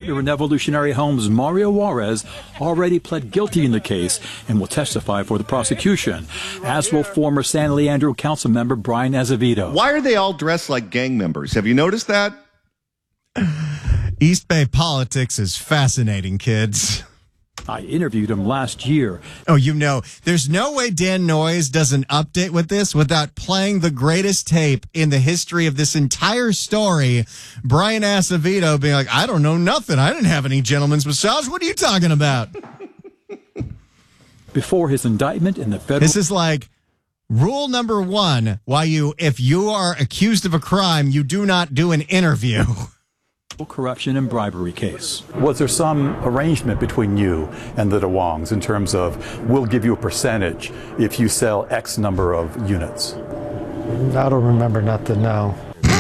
partner in Evolutionary Homes, Mario Juarez, already pled guilty in the case and will testify for the prosecution, as will former San Leandro council member Brian Azevedo. Why are they all dressed like gang members? Have you noticed that? East Bay politics is fascinating, kids. I interviewed him last year. Oh, there's no way Dan Noyes does an update with this without playing the greatest tape in the history of this entire story. Brian Acevedo being like, I don't know nothing. I didn't have any gentleman's massage. What are you talking about? Before his indictment in the federal... This is like rule number one, if you are accused of a crime, you do not do an interview. corruption and bribery case. Was there some arrangement between you and the DeWongs in terms of, we'll give you a percentage if you sell X number of units? I don't remember nothing, no.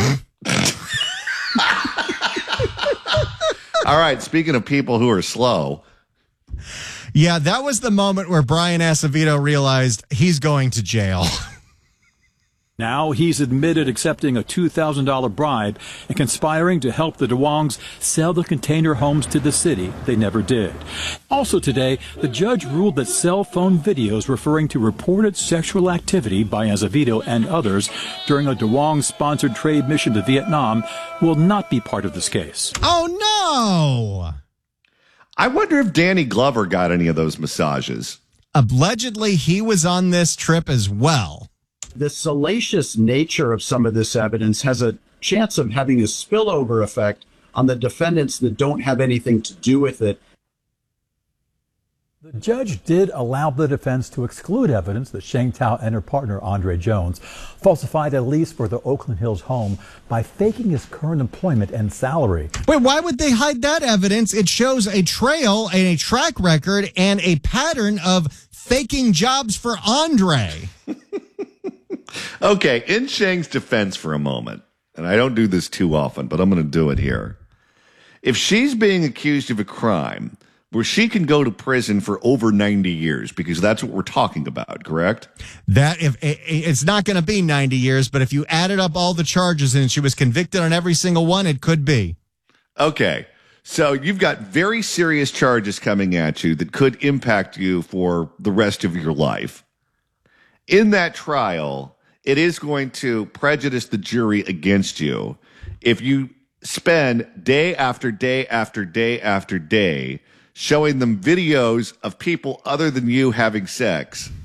All right, speaking of people who are slow. Yeah, that was the moment where Brian Acevedo realized he's going to jail. Now he's admitted accepting a $2,000 bribe and conspiring to help the DeWongs sell the container homes to the city. They never did. Also today, the judge ruled that cell phone videos referring to reported sexual activity by Azevedo and others during a DeWong-sponsored trade mission to Vietnam will not be part of this case. Oh, no! I wonder if Danny Glover got any of those massages. Allegedly, he was on this trip as well. The salacious nature of some of this evidence has a chance of having a spillover effect on the defendants that don't have anything to do with it. The judge did allow the defense to exclude evidence that Sheng Tao and her partner, Andre Jones, falsified a lease for the Oakland Hills home by faking his current employment and salary. Wait, why would they hide that evidence? It shows a trail and a track record and a pattern of faking jobs for Andre. Okay, in Sheng's defense for a moment, and I don't do this too often, but I'm going to do it here. If she's being accused of a crime where she can go to prison for over 90 years, because that's what we're talking about, correct? That if it's not going to be 90 years, but if you added up all the charges and she was convicted on every single one, it could be. Okay, so you've got very serious charges coming at you that could impact you for the rest of your life. In that trial, it is going to prejudice the jury against you if you spend day after day after day after day showing them videos of people other than you having sex